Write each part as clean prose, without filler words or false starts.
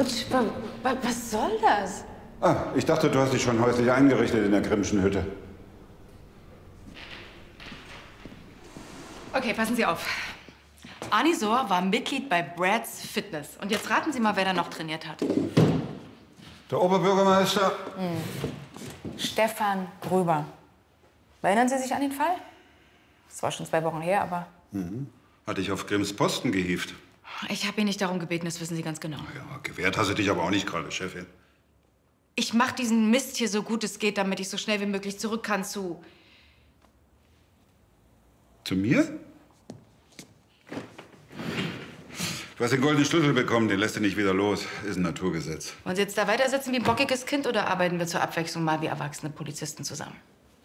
Butch, was soll das? Ah, ich dachte, du hast dich schon häuslich eingerichtet in der Grimmschen Hütte. Okay, passen Sie auf. Anisor war Mitglied bei Brads Fitness. Und jetzt raten Sie mal, wer da noch trainiert hat. Der Oberbürgermeister? Stefan Gröber. Erinnern Sie sich an den Fall? Das war schon 2 Wochen her, aber... Hatte ich auf Grimms Posten gehievt. Ich habe ihn nicht darum gebeten, das wissen Sie ganz genau. Ja, gewehrt hast du dich aber auch nicht gerade, Chefin. Ich mache diesen Mist hier so gut es geht, damit ich so schnell wie möglich zurück kann zu... Zu mir? Du hast den goldenen Schlüssel bekommen, den lässt du nicht wieder los. Ist ein Naturgesetz. Wollen Sie jetzt da weitersitzen wie ein bockiges Kind oder arbeiten wir zur Abwechslung mal wie erwachsene Polizisten zusammen?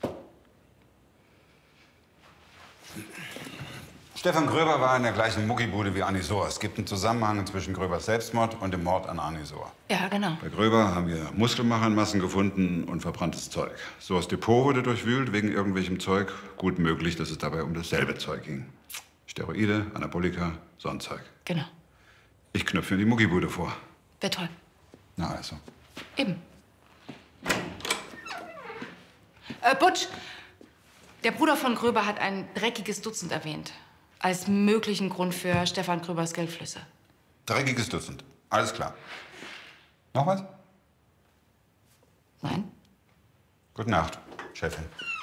Stefan Gröber war in der gleichen Muckibude wie Anisor. Es gibt einen Zusammenhang zwischen Gröbers Selbstmord und dem Mord an Anisor. Ja, genau. Bei Gröber haben wir Muskelmacher-Massen gefunden und verbranntes Zeug. So, das Depot wurde durchwühlt wegen irgendwelchem Zeug. Gut möglich, dass es dabei um dasselbe Zeug ging. Steroide, Anabolika, so ein Zeug. Genau. Ich knöpfe mir die Muckibude vor. Wäre toll. Na also. Eben. Butch, der Bruder von Gröber hat ein dreckiges Dutzend erwähnt. Als möglichen Grund für Stefan Gröbers Geldflüsse. Dreckiges Dutzend. Alles klar. Noch was? Nein? Gute Nacht, Chefin.